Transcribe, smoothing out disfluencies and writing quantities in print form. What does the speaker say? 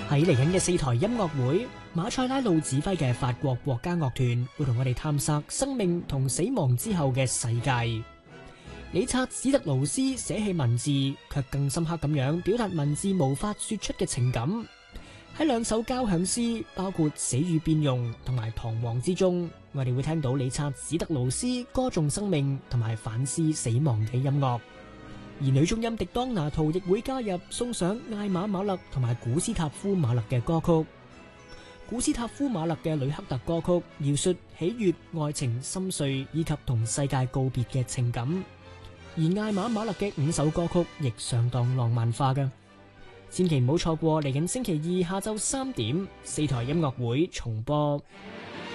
喺嚟緊嘅4台音樂會，馬塞拉路指揮嘅法國國家樂團會同我哋探索生命同死亡之後嘅世界。理察史特勞斯寫起文字，卻更深刻咁樣表達文字無法說出嘅情感。喺2首交響詩，包括死與變容同埋彷徨之中，我哋會聽到理察史特勞斯歌頌生命同埋反思死亡嘅音樂。而女中音狄當拿圖亦會加入，送上艾瑪馬勒同埋古斯塔夫馬勒嘅歌曲。古斯塔夫馬勒嘅呂克特歌曲描述喜悅、愛情、心碎以及同世界告別嘅情感，而艾瑪馬勒嘅5首歌曲亦相當浪漫化嘅。千祈唔好錯過嚟緊星期二下晝3點4台音樂會重播。